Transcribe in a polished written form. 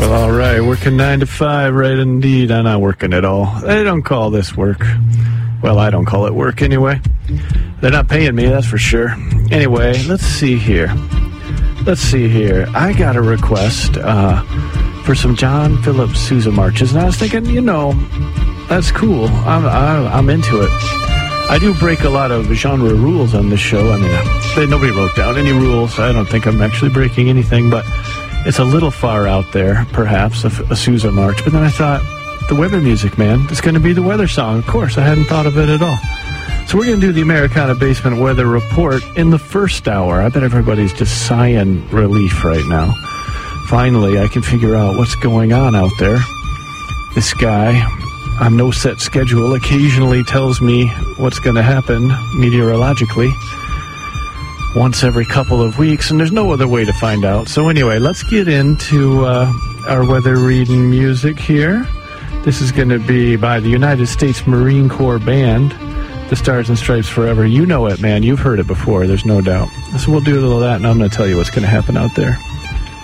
Well, all right, working 9 to 5, right indeed. I'm not working at all. They don't call this work. Well, I don't call it work anyway. They're not paying me, that's for sure. Anyway, let's see here. I got a request for some John Philip Sousa marches, and I was thinking, that's cool. I'm into it. I do break a lot of genre rules on this show. I mean, nobody wrote down any rules. I don't think I'm actually breaking anything, but it's a little far out there, perhaps, a Sousa march. But then I thought, the weather music, man, it's going to be the weather song. Of course, I hadn't thought of it at all. So we're going to do the Americana Basement Weather Report in the first hour. I bet everybody's just sighing relief right now. Finally, I can figure out what's going on out there. This guy, on no set schedule, occasionally tells me what's going to happen meteorologically once every couple of weeks, and there's no other way to find out. So anyway, let's get into our weather reading music here. This is going to be by the United States Marine Corps Band, the Stars and Stripes Forever. You know it, man. You've heard it before, there's no doubt. So we'll do a little of that, and I'm going to tell you what's going to happen out there.